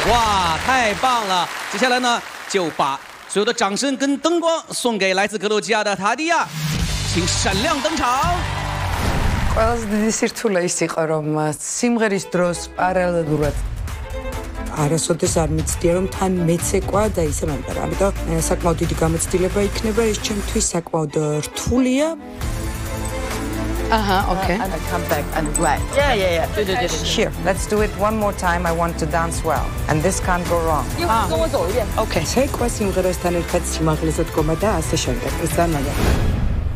哇，太棒了！接下来呢，就把所有的掌声跟灯光送给来自格鲁吉亚的塔迪亚，请闪亮登场。 ყველაზე დიდი სირთულე ის იყო, რომ სიმღერის დროს პარალელურად არასოდეს არ მიცდია, რომ თან მეც ეკვა და ისე მომდა. ამიტომ საკმაოდ დიდი გამოცდილება იქნება, ეს ჩემთვის საკმაოდ რთულია. Okay. And I come back and right. Yeah. Here, let's do it one more time. I want to dance well. And this can't go wrong. Okay. ცეკვა სიმღერასთან ერთად სიმაღლეზე დგომა და ასე შემდეგ. ეს ძალიან